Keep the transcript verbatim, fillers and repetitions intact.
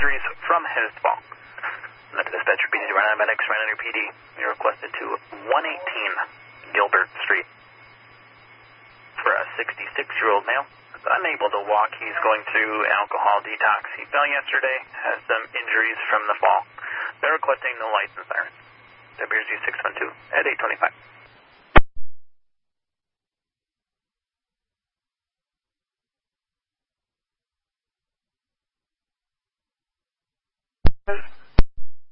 injuries from his fall. And the dispatcher P D Rhino Medics, Rhino P D, we requested to one eighteen Gilbert Street for a sixty-six-year-old male. Unable to walk, he's going through alcohol detox. He fell yesterday, has some injuries from the fall. They're requesting no lights and sirens. W R Z six one two at eight twenty-five.